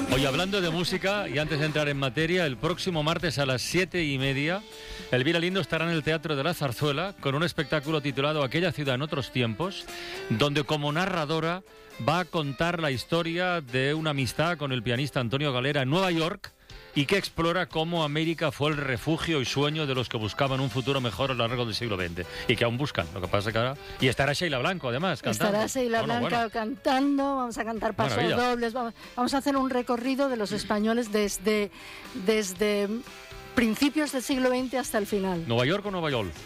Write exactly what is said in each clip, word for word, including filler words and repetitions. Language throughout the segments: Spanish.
Oye, hablando de música, y antes de entrar en materia, el próximo martes a las siete y media, Elvira Lindo estará en el Teatro de la Zarzuela con un espectáculo titulado Aquella ciudad en otros tiempos, donde como narradora va a contar la historia de una amistad con el pianista Antonio Galera en Nueva York, y que explora cómo América fue el refugio y sueño de los que buscaban un futuro mejor a lo largo del siglo veinte y que aún buscan. Lo que pasa es que ahora... Y estará Sheila Blanco, además, cantando. Estará Sheila bueno, Blanco bueno. cantando, vamos a cantar pasos Maravilla. dobles, vamos, vamos a hacer un recorrido de los españoles desde, desde principios del siglo veinte hasta el final. ¿Nueva York o Nueva York?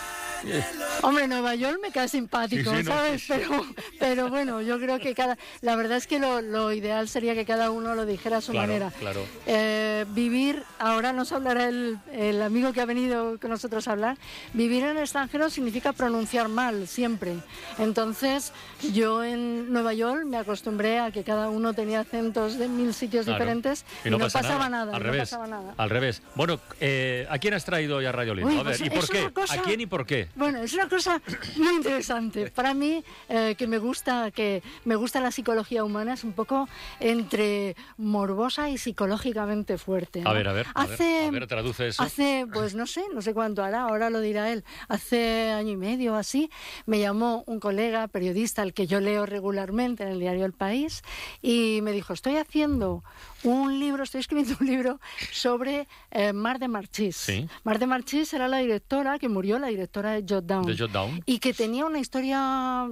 Hombre, Nueva York me cae simpático, Sí, sí, no, ¿sabes? sí, sí. Pero, pero bueno, yo creo que cada... La verdad es que lo, lo ideal sería que cada uno lo dijera a su Claro, manera. claro. Eh, vivir, ahora nos hablará el, el amigo que ha venido con nosotros a hablar, vivir en el extranjero significa pronunciar mal, siempre. Entonces, yo en Nueva York me acostumbré a que cada uno tenía acentos de mil sitios Claro. diferentes y no, pasa pasaba nada. nada Al no revés. pasaba nada. Al revés. Bueno, eh, ¿a quién has traído hoy a Radio Lindo? Uy, A ver, pues ¿y por es qué? una cosa- ¿A quién y por qué? Bueno, es una cosa muy interesante. Para mí, eh, que me gusta que me gusta la psicología humana, es un poco entre morbosa y psicológicamente fuerte, ¿no? A ver, a ver, a hace, ver, a ver, traduce eso. Hace, pues no sé, no sé cuánto hará, ahora lo dirá él. Hace año y medio o así, me llamó un colega periodista al que yo leo regularmente en el diario El País y me dijo, estoy haciendo un libro, estoy escribiendo un libro sobre eh, Mar de Marchís. Sí. Mar de Marchís era la directora que murió, la directora de Jot Down. De Jot Down. Y que tenía una historia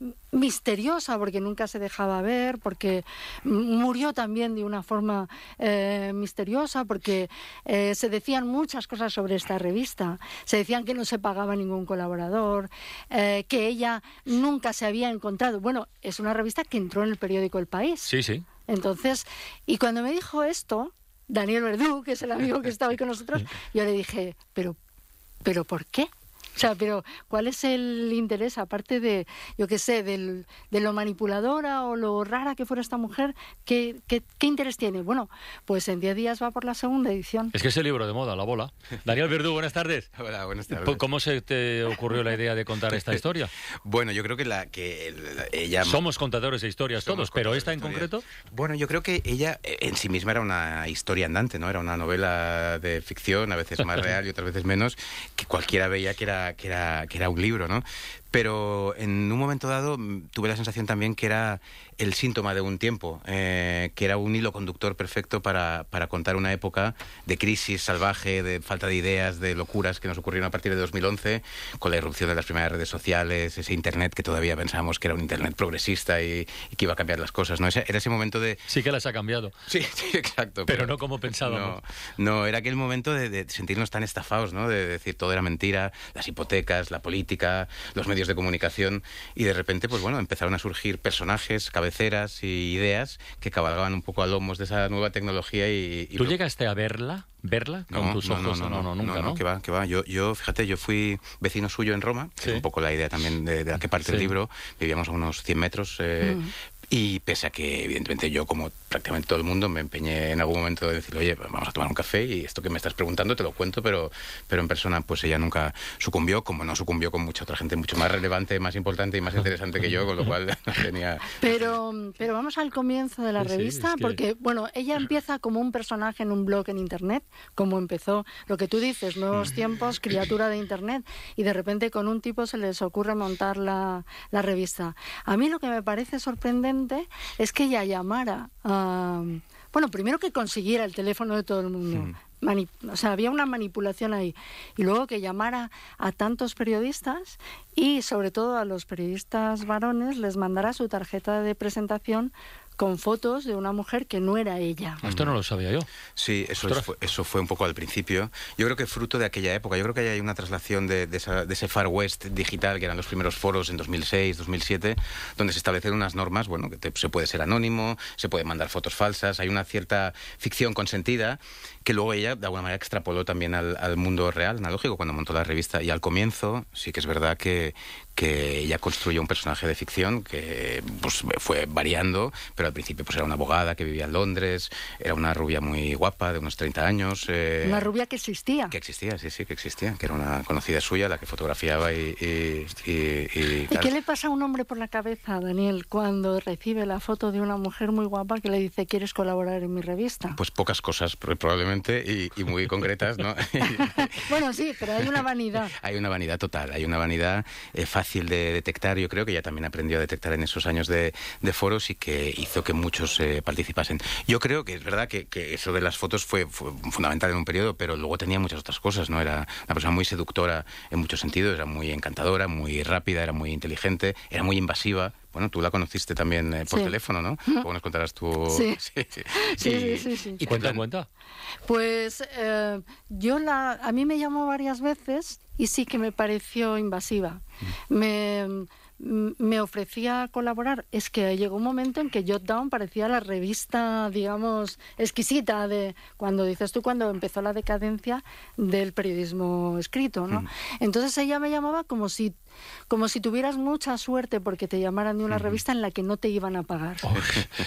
misteriosa porque nunca se dejaba ver, porque murió también de una forma eh, misteriosa, porque eh, se decían muchas cosas sobre esta revista. Se decían que no se pagaba ningún colaborador, eh, que ella nunca se había encontrado. Bueno, es una revista que entró en el periódico El País. Sí, sí. Entonces, y cuando me dijo esto, Daniel Verdú, que es el amigo que está hoy con nosotros, yo le dije, pero, pero ¿por qué? O sea, pero ¿cuál es el interés, aparte de, yo qué sé, del, de lo manipuladora o lo rara que fuera esta mujer? ¿Qué, qué, qué interés tiene? Bueno, pues en diez días va por la segunda edición. Es que es el libro de moda, La Bola. Daniel Verdú, buenas tardes. Hola, buenas tardes. ¿Cómo se te ocurrió la idea de contar esta historia? Bueno, yo creo que la que la- ella... Somos contadores de historias Somos todos, pero contadores esta de en historias. concreto... Bueno, yo creo que ella eh, en sí misma era una historia andante, ¿no? Era una novela de ficción, a veces más real y otras veces menos, que cualquiera veía que era, que era, que era un libro, ¿no? Pero en un momento dado mm, tuve la sensación también que era el síntoma de un tiempo, eh, que era un hilo conductor perfecto para, para contar una época de crisis salvaje, de falta de ideas, de locuras que nos ocurrieron a partir de dos mil once, con la irrupción de las primeras redes sociales, ese Internet que todavía pensábamos que era un Internet progresista y, y que iba a cambiar las cosas, ¿no? Ese, era ese momento de... Sí que las ha cambiado. Sí, sí, exacto. Pero no como pensábamos. No, no, era aquel momento de, de sentirnos tan estafados, ¿no? De decir todo era mentira, las hipotecas, la política, los medios de comunicación, y de repente, pues bueno, empezaron a surgir personajes, cabeceras y ideas que cabalgaban un poco a lomos de esa nueva tecnología y... y ¿Tú lo- llegaste a verla? ¿Verla? Con tus ojos? No, no, no, nunca, ¿no? que va, que va. Yo, yo, fíjate, yo fui vecino suyo en Roma, que Sí. es un poco la idea también de, de la que parte Sí. el libro. Vivíamos a unos cien metros. Eh, Mm. Y pese a que, evidentemente, yo, como prácticamente todo el mundo, me empeñé en algún momento de decirle, oye, vamos a tomar un café y esto que me estás preguntando te lo cuento, pero, pero en persona, pues ella nunca sucumbió, como no sucumbió con mucha otra gente mucho más relevante, más importante y más interesante que yo, con lo cual no tenía... Pero, pero vamos al comienzo de la Sí, sí, revista, es que- porque, bueno, ella empieza como un personaje en un blog en Internet, como empezó lo que tú dices, nuevos tiempos, criatura de Internet, y de repente con un tipo se les ocurre montar la, la revista. A mí lo que me parece sorprendente es que ella llamara a... Bueno, primero que consiguiera el teléfono de todo el mundo. Mani- o sea, había una manipulación ahí. Y luego que llamara a tantos periodistas y sobre todo a los periodistas varones les mandara su tarjeta de presentación con fotos de una mujer que no era ella. Esto no lo sabía yo. Sí, eso, Ostras. es- fue, eso fue un poco al principio. Yo creo que fruto de aquella época. Yo creo que ahí hay una traslación de, de, esa- de ese Far West digital, que eran los primeros foros en dos mil seis, dos mil siete, donde se establecieron unas normas, bueno, que te- se puede ser anónimo, se puede mandar fotos falsas, hay una cierta ficción consentida que luego ella, de alguna manera, extrapoló también al, al mundo real, analógico, cuando montó la revista. Y al comienzo, sí que es verdad que que ella construyó un personaje de ficción que pues, fue variando, pero al principio pues, era una abogada que vivía en Londres, era una rubia muy guapa, de unos treinta años. Eh, una rubia que existía. Que existía, sí, sí, que existía, que era una conocida suya, la que fotografiaba y... ¿Y, y, y, ¿Y qué le pasa a un hombre por la cabeza, Daniel, cuando recibe la foto de una mujer muy guapa que le dice, ¿quieres colaborar en mi revista? Pues pocas cosas, probablemente, y, y muy concretas, ¿no? Bueno, sí, pero hay una vanidad. Hay una vanidad total, hay una vanidad eh, fácil de detectar, yo creo que ella también aprendió a detectar en esos años de, de foros y que hizo que muchos eh, participasen. Yo creo que es verdad que, que eso de las fotos fue, fue fundamental en un periodo, pero luego tenía muchas otras cosas, ¿no? Era una persona muy seductora en muchos sentidos, era muy encantadora, muy rápida, era muy inteligente, era muy invasiva. Bueno, tú la conociste también eh, por sí. teléfono, ¿no? Luego nos contarás tú... Sí, sí, sí, sí. y, sí, sí, sí. ¿Y cuenta, cuenta? Pues eh, yo la... A mí me llamó varias veces y sí que me pareció invasiva. Mm. Me... me ofrecía colaborar. Es que llegó un momento en que Jotdown parecía la revista, digamos, exquisita de cuando dices tú, cuando empezó la decadencia del periodismo escrito, ¿no? Mm. Entonces ella me llamaba como si como si tuvieras mucha suerte porque te llamaran de una mm. revista en la que no te iban a pagar. Oh.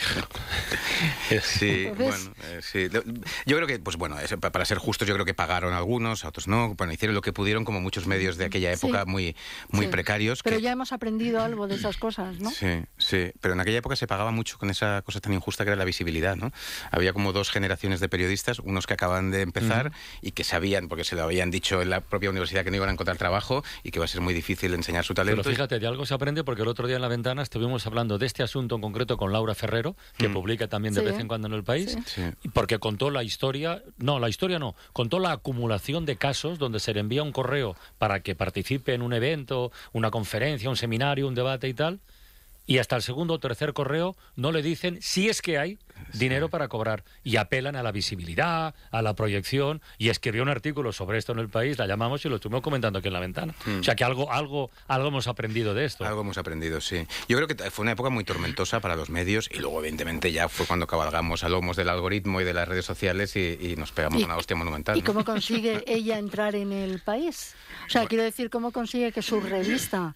Sí, Entonces... bueno, eh, sí. Yo creo que, pues bueno, para ser justos, yo creo que pagaron algunos, a otros no. Bueno, hicieron lo que pudieron, como muchos medios de aquella época, sí. muy, muy sí. precarios. Pero que... ya hemos aprendido algo de esas cosas, ¿no? Sí, sí. Pero en aquella época se pagaba mucho con esa cosa tan injusta que era la visibilidad, ¿no? Había como dos generaciones de periodistas, unos que acaban de empezar uh-huh. y que sabían, porque se lo habían dicho en la propia universidad, que no iban a encontrar trabajo y que va a ser muy difícil enseñar su talento. Pero fíjate, de algo se aprende, porque el otro día en La Ventana estuvimos hablando de este asunto en concreto con Laura Ferrero, que mm. publica también de sí. vez en cuando en El País, sí. porque contó la historia, no, la historia no, contó la acumulación de casos donde se le envía un correo para que participe en un evento, una conferencia, un seminario, un debate y tal, y hasta el segundo o tercer correo no le dicen si es que hay dinero sí. para cobrar, y apelan a la visibilidad, a la proyección, y escribió un artículo sobre esto en El País, la llamamos y lo estuvimos comentando aquí en La Ventana. Mm. O sea que algo, algo, algo hemos aprendido de esto. Algo hemos aprendido, sí. Yo creo que fue una época muy tormentosa para los medios, y luego evidentemente ya fue cuando cabalgamos a lomos del algoritmo y de las redes sociales y, y nos pegamos ¿Y, una hostia monumental. ¿Y ¿no? cómo consigue ella entrar en El País? O sea, bueno. quiero decir, ¿cómo consigue que su revista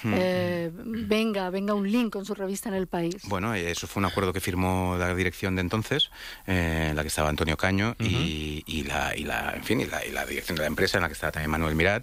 eh, venga, venga un link con su revista en El País? Bueno, eso fue un acuerdo que firmó la dirección de entonces, eh, en la que estaba Antonio Caño uh-huh. y, y, la, y, la, en fin, y, la, y la dirección de la empresa, en la que estaba también Manuel Mirat,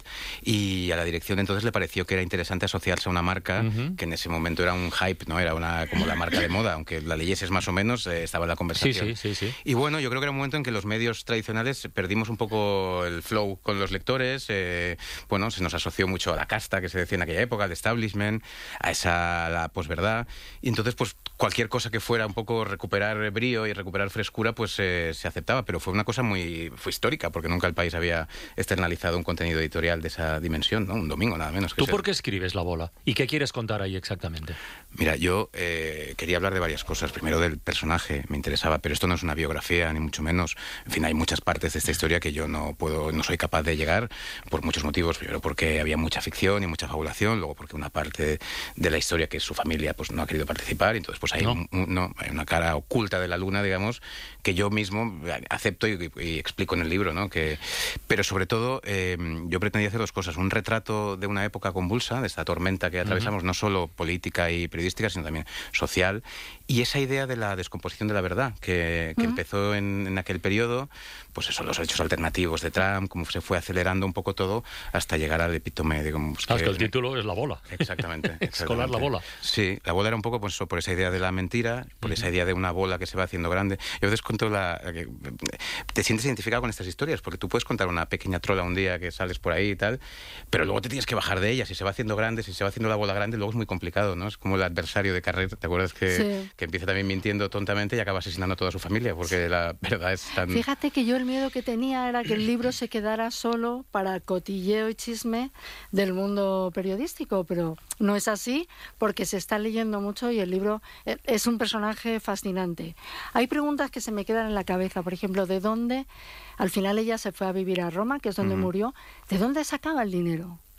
y a la dirección de entonces le pareció que era interesante asociarse a una marca uh-huh. que en ese momento era un hype, ¿no? Era una como la marca de moda, aunque la leyeses más o menos, eh, estaba en la conversación. Sí, sí, sí, sí. Y bueno, yo creo que era un momento en que los medios tradicionales perdimos un poco el flow con los lectores, eh, bueno, se nos asoció mucho a la casta, que se decía en aquella época, al establishment, a esa a la posverdad, y entonces pues cualquier cosa que fuera un poco recuperar brío y recuperar frescura, pues eh, se aceptaba, pero fue una cosa muy fue histórica, porque nunca el país había externalizado un contenido editorial de esa dimensión, ¿no? Un domingo nada menos. Que ¿Tú ser. por qué escribes La Bola? ¿Y qué quieres contar ahí exactamente? Mira, yo eh, quería hablar de varias cosas. Primero del personaje, me interesaba, pero esto no es una biografía, ni mucho menos. En fin, hay muchas partes de esta historia que yo no puedo, no soy capaz de llegar, por muchos motivos. Primero porque había mucha ficción y mucha fabulación, luego porque una parte de la historia, que es su familia, pues no ha querido participar, y entonces pues hay, no. un, un, no, hay una cara oculta de la luna, digamos, que yo mismo acepto y, y explico en el libro, ¿no? Que, pero sobre todo eh, yo pretendía hacer dos cosas: un retrato de una época convulsa, de esta tormenta que atravesamos, uh-huh. no solo política y periodística, sino también social, y esa idea de la descomposición de la verdad que, que uh-huh. empezó en, en aquel periodo, pues eso, los hechos alternativos de Trump, cómo se fue acelerando un poco todo hasta llegar al epítome, digamos. Ah, que, es que el título es La Bola. Exactamente. exactamente. Escolar La Bola. Sí, La Bola era un poco pues, por esa idea de la mentira, por uh-huh. esa idea de una bola que se va haciendo grande. Yo a veces cuento la... Que te sientes identificado con estas historias, porque tú puedes contar una pequeña trola un día que sales por ahí y tal, pero luego te tienes que bajar de ella. Si se va haciendo grande, si se va haciendo la bola grande, luego es muy complicado, ¿no? Es como el adversario de carrera, ¿te acuerdas? Que, sí. que empieza también mintiendo tontamente y acaba asesinando a toda su familia, porque la verdad es tan... Fíjate que yo el miedo que tenía era que el libro se quedara solo para cotilleo y chisme del mundo periodístico, pero no es así, porque se está leyendo mucho y el libro es un personaje fascinante. Hay preguntas que se me quedan en la cabeza, por ejemplo, ¿de dónde? Al final ella se fue a vivir a Roma, que es donde uh-huh. murió. ¿De dónde sacaba el dinero?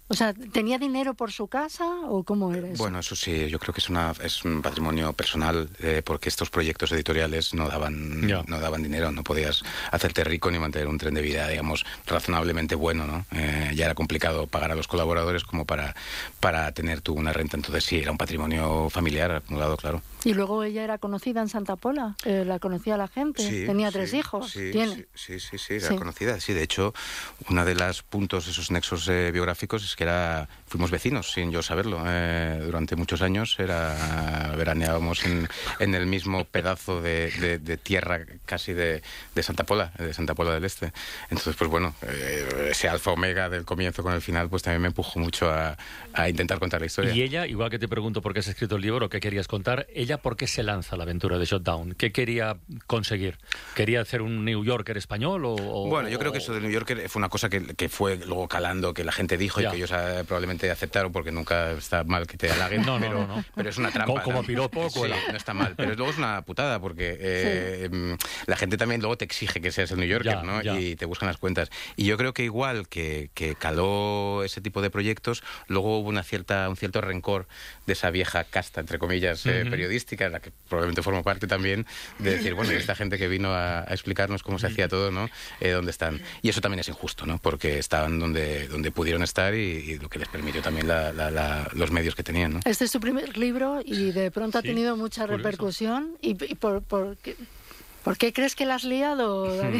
O sea, ¿tenía dinero por su casa o cómo era eso? Bueno, eso sí, yo creo que es una es un patrimonio personal, eh, porque estos proyectos editoriales no daban Ya. no daban dinero, no podías hacerte rico ni mantener un tren de vida, digamos, razonablemente bueno, ¿no? Eh, ya era complicado pagar a los colaboradores como para, para tener tú una renta, entonces sí, era un patrimonio familiar acumulado, claro. Y luego ella era conocida en Santa Pola, eh, la conocía la gente, Sí, tenía sí, tres hijos, sí, tiene. Sí, sí, sí, sí, era Sí. conocida. Sí, de hecho, uno de los puntos, esos nexos eh, biográficos, es que era, fuimos vecinos, sin yo saberlo. Eh, durante muchos años era veraneábamos en, en el mismo pedazo de, de- de tierra casi de, de Santa Pola, de Santa Pola del Este. Entonces, pues bueno, eh, ese alfa omega del comienzo con el final, pues también me empujó mucho a, a intentar contar la historia. Y ella, igual que te pregunto por qué has escrito el libro o qué querías contar, ella por qué se lanza a la aventura de Shutdown, ¿qué quería conseguir? ¿Quería hacer un New Yorker español o...? o- Bueno, yo creo que eso de New Yorker fue una cosa que, que fue luego calando, que la gente dijo Ya. y que ellos eh, probablemente aceptaron, porque nunca está mal que te halaguen, No, no, pero, no, no. pero es una trampa. Como- como ¿no? piropo, Sí, cuela. no está mal, pero luego es una putada, porque eh, mm, la gente también luego te exige que seas el New Yorker, Ya, ¿no? ya. Y te buscan las cuentas. Y yo creo que igual que, que caló ese tipo de proyectos, luego hubo una cierta, un cierto rencor de esa vieja casta, entre comillas, eh, Ujú. periodística, en la que probablemente formo parte también, de decir, bueno, y esta gente que vino a, a explicarnos cómo se hacía todo, ¿no? Eh, ¿dónde están? Y eso también es injusto, ¿no? Porque estaban donde, donde pudieron estar y, y lo que les permitió también la- la- la- los medios que tenían, ¿no? Este es tu primer libro y de pronto ha Sí, tenido mucha curioso. repercusión. ¿Y, y por, por, qué, por qué crees que la has liado, David?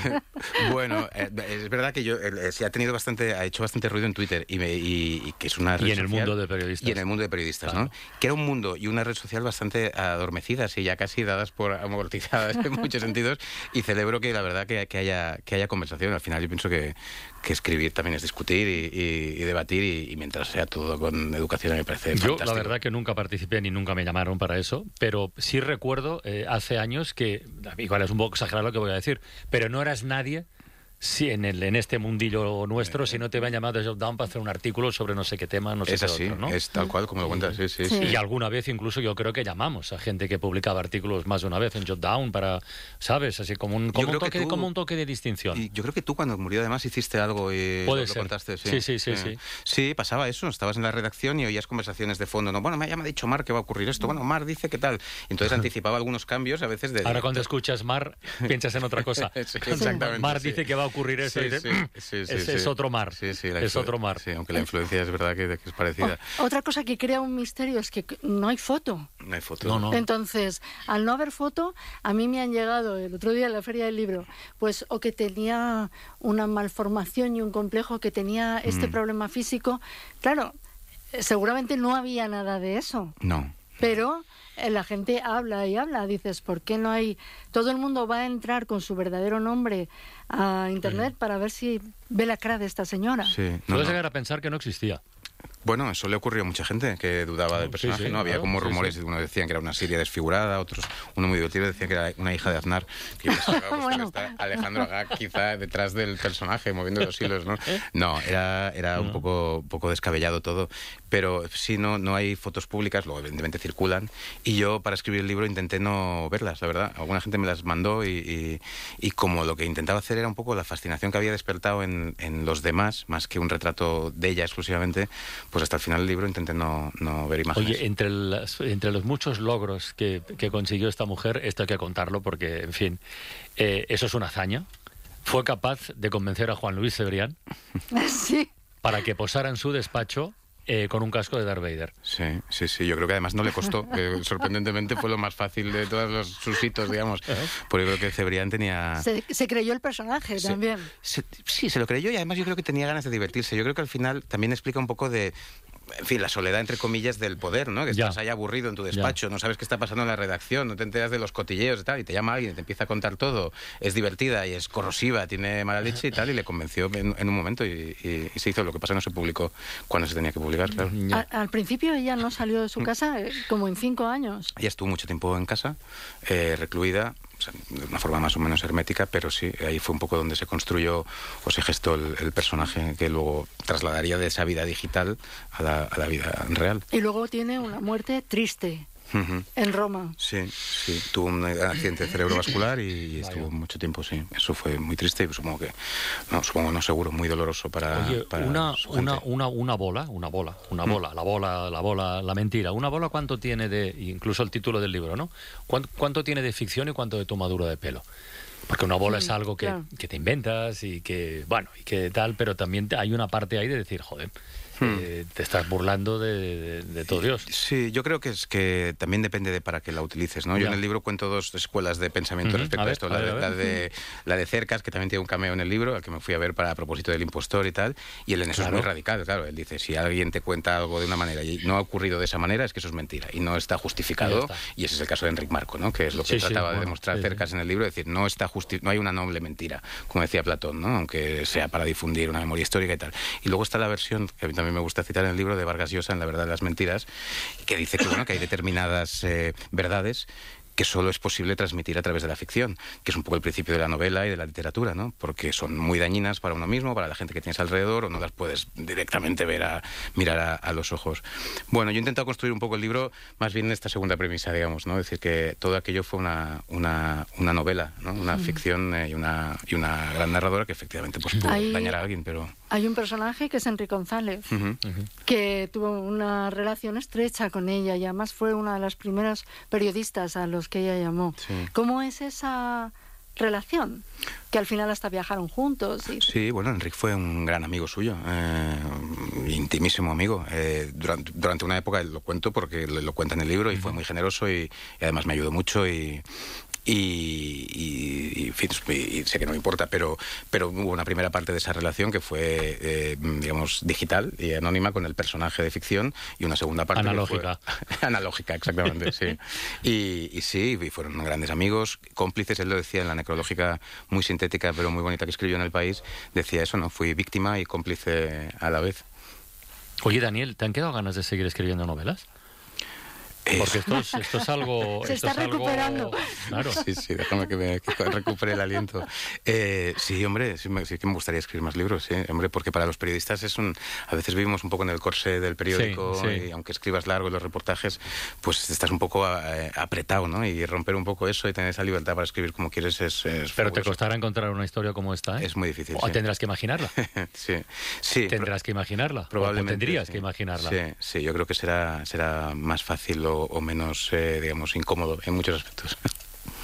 Bueno, eh, es verdad que yo eh, sí ha tenido bastante, ha hecho bastante ruido en Twitter y, me- y- y que es una red Y en el social- mundo de periodistas. y en el mundo de periodistas, Claro. ¿no? Que era un mundo y una red social bastante adormecidas y ya casi dadas por amortizadas en muchos sentidos. Y celebro que la verdad que, que haya que haya conversación. Al final yo pienso que, que escribir también es discutir y, y- y debatir y, y mientras sea todo con educación me parece Yo, fantástico. la verdad, que nunca participé ni nunca me llamaron para eso, pero sí recuerdo eh, hace años que, igual es un poco exagerado lo que voy a decir, pero no eras nadie si en, el, en este mundillo nuestro si no te habían llamado de Shutdown para hacer un artículo sobre no sé qué tema, no sé Es qué así, otro, ¿no? es tal cual como lo cuentas, sí, sí, Sí. sí. Y alguna vez incluso yo creo que llamamos a gente que publicaba artículos más de una vez en Shutdown para, ¿sabes? Así como un, como un, creo que toque, tú- como un toque de distinción. Y yo creo que tú cuando murió además hiciste algo y Puede lo, lo ser. contaste. Sí, sí, sí, sí. Sí, pasaba eso. Estabas en la redacción y oías conversaciones de fondo. No, bueno, me ha dicho Mar que va a ocurrir esto. Bueno, Mar dice que tal. Entonces anticipaba algunos cambios a veces de... Ahora cuando escuchas Mar, piensas en otra cosa. Sí, exactamente, Mar sí. dice que va a ocurrir eso Sí, y dices, sí, "Mm, sí, sí, es, sí. es otro Mar. Sí, sí, la es influ- otro Mar. Sí, aunque la influencia es verdad que, que es parecida. O- otra cosa que crea un misterio es que no hay foto. No hay foto. No, no. Entonces, al no haber foto, a mí me han llegado el otro día en la Feria del Libro, pues o que tenía una malformación y un complejo, que tenía este Mm. problema físico. Claro, eh, seguramente no había nada de eso, No. pero eh, la gente habla y habla. Dices, ¿por qué no hay...? Todo el mundo va a entrar con su verdadero nombre a Internet para ver si ve la cara de esta señora. Sí, no, Puedes no. llegar a pensar que no existía. Bueno, eso le ocurrió a mucha gente que dudaba del Sí, personaje, sí, ¿no? Había claro, como sí, rumores, sí. unos decían que era una siria desfigurada, otros, uno muy divertido, decía que era una hija de Aznar. Que yo pensaba, pues, Bueno. está Alejandro Agag quizá detrás del personaje, moviendo los hilos, ¿no? No, era, era un No. poco, poco descabellado todo, pero sí, no, no hay fotos públicas, luego evidentemente circulan, y yo para escribir el libro intenté no verlas, la verdad. Alguna gente me las mandó y, y, y como lo que intentaba hacer era un poco la fascinación que había despertado en, en los demás, más que un retrato de ella exclusivamente, pues hasta el final del libro intenté no, no ver imágenes. Oye, entre, las- entre los muchos logros que, que consiguió esta mujer, esto hay que contarlo porque, en fin, eh, eso es una hazaña. Fue capaz de convencer a Juan Luis Cebrián Sí. para que posara en su despacho eh, con un casco de Darth Vader. Sí, sí, sí. Yo creo que además no le costó. que sorprendentemente fue lo más fácil de todos los sus hitos, digamos. Porque yo creo que Cebrián tenía... Se, se creyó el personaje Se- también. se- sí, se lo creyó y además yo creo que tenía ganas de divertirse. Yo creo que al final también explica un poco de... En fin, la soledad, entre comillas, del poder, ¿no? Que Ya. estás ahí aburrido en tu despacho, no sabes qué está pasando en la redacción, no te enteras de los cotilleos y tal, y te llama alguien y te empieza a contar todo. Es divertida y es corrosiva, tiene mala leche y tal, y le convenció en, en un momento y, y- y se hizo. Lo que pasa es que no se publicó cuando se tenía que publicar, claro. Ya. A- al principio ella no salió de su Mm. casa eh, como en cinco años. Ella estuvo mucho tiempo en casa, eh, recluida, o sea, de una forma más o menos hermética, pero sí, ahí fue un poco donde se construyó o se gestó el, el personaje que luego trasladaría de esa vida digital a la, a la vida real. Y luego tiene una muerte triste. Uh-huh. en Roma. Sí, sí. Tuvo un accidente cerebrovascular y estuvo mucho tiempo, sí. Eso fue muy triste y supongo que, no, supongo no seguro, muy doloroso para, Oye, para una, su gente. una, una, una bola, una bola, una Mm. bola, la bola, la bola, la mentira. Una bola, ¿cuánto tiene de, incluso el título del libro, ¿no? ¿Cuánto, cuánto tiene de ficción y cuánto de tomadura de pelo? Porque una bola Mm, es algo que, claro. que te inventas y que, bueno, y que tal, pero también hay una parte ahí de decir, joder, Hmm. eh, te estás burlando de, de, de todo Dios. Sí, yo creo que es que también depende de para qué la utilices, ¿no? Yo Ya. en el libro cuento dos escuelas de pensamiento Ujú, respecto a a, ver, esto. a La, ver, de, a ver. la, de, la de Cercas, que también tiene un cameo en el libro, al que me fui a ver para a propósito del impostor y tal, y él en eso Claro. es muy radical, claro. Él dice, si alguien te cuenta algo de una manera y no ha ocurrido de esa manera, es que eso es mentira y no está Ya justificado. está. Y ese es el caso de Enric Marco, ¿no? Que es lo que Sí, sí, trataba de bueno, demostrar sí, Cercas sí. en el libro, es decir, no, está justi no hay una noble mentira, como decía Platón, ¿no? Aunque sea para difundir una memoria histórica y tal. Y luego está la versión, que a mí también me gusta citar en el libro, de Vargas Llosa, en La verdad de las mentiras, que dice que, bueno, que hay determinadas eh, verdades que solo es posible transmitir a través de la ficción, que es un poco el principio de la novela y de la literatura, ¿no? Porque son muy dañinas para uno mismo, para la gente que tienes alrededor, o no las puedes directamente ver a mirar a, a los ojos. Bueno, yo he intentado construir un poco el libro más bien en esta segunda premisa, digamos, ¿no? Es decir, que todo aquello fue una, una, una novela, ¿no? Una ficción eh, y, una, y una gran narradora que efectivamente pues, pudo Hay- dañar a alguien, pero... Hay un personaje que es Enrique González, Ujú. Ujú. que tuvo una relación estrecha con ella y además fue una de las primeras periodistas a los que ella llamó. Sí. ¿Cómo es esa relación? Que al final hasta viajaron juntos. Y... Sí, bueno, Enrique fue un gran amigo suyo, eh, intimísimo amigo. Eh, durante, durante una época, lo cuento porque lo, lo cuenta en el libro, y fue muy generoso y, y además me ayudó mucho y... Y, y, y, en fin, y sé que no me importa, pero, pero hubo una primera parte de esa relación que fue, eh, digamos, digital y anónima con el personaje de ficción, y una segunda parte... que Analógica. fue- analógica, exactamente, sí. Y, y sí, y fueron grandes amigos, cómplices. Él lo decía en la necrológica muy sintética, pero muy bonita, que escribió en El País. Decía eso, ¿no? Fui víctima y cómplice a la vez. Oye, Daniel, ¿te han quedado ganas de seguir escribiendo novelas? Eh, Porque esto es, esto es algo... Se esto está es algo- recuperando. Claro. Sí, sí, déjame que, me, que recupere el aliento. Eh, sí, hombre, sí, me- sí que me gustaría escribir más libros, sí, hombre, porque para los periodistas es un... A veces vivimos un poco en el corsé del periódico, Sí, sí. y aunque escribas largo en los reportajes, pues estás un poco eh, apretado, ¿no? Y romper un poco eso y tener esa libertad para escribir como quieres es... es Pero te fabuloso. costará encontrar una historia como esta, ¿eh? Es muy difícil, O sí. tendrás que imaginarla. sí, sí. Tendrás que imaginarla. Probablemente. O tendrías sí. que imaginarla. Sí, sí, yo creo que será, será más fácil o, o menos, eh, digamos, incómodo en muchos aspectos.